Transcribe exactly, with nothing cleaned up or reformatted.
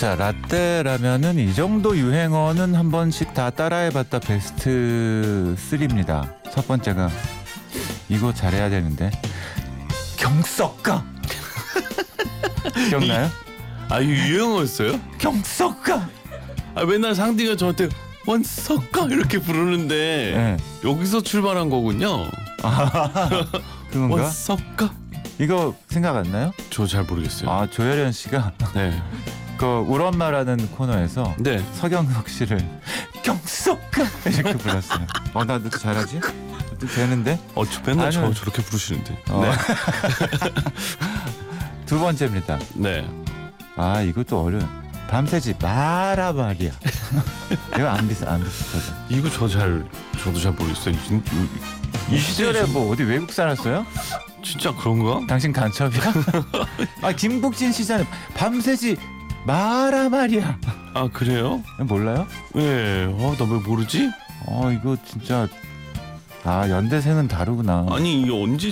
자, 라떼라면은 이 정도 유행어는 한 번씩 다 따라해봤다 베스트 삼입니다. 첫 번째가 이거 잘해야 되는데 경석가. 기억나요? 아, 이거 유행어였어요? 경석가. 아, 맨날 상디가 저한테 원석가 이렇게 부르는데 네. 여기서 출발한 거군요. 그건가? 원석가? 이거 생각 안 나요? 저 잘 모르겠어요. 아, 조혜련 씨가 네. 그 울엄마라는 코너에서 네. 서경석 씨를 경석가 이렇게 불렀어요. 어, 나도 잘하지? 또 되는데? 어, 저 맨날 저 아니요. 저렇게 부르시는데. 어. 네. 두 번째입니다. 네. 아, 이것도 어려워. 밤새지 마라 말이야. 이거 안 비슷 안 비슷하죠. 이거 저 잘 저도 잘 모르겠어요. 진- 이 시절에 뭐 어디 외국 살았어요? 진짜 그런가? 당신 간첩이야? 아, 김국진 시절 밤새지 마라 말이야. 아, 그래요? 몰라요? 네. 어, 나 왜 모르지? 어, 이거 진짜 아, 연대생은 다르구나. 아니, 이게 언제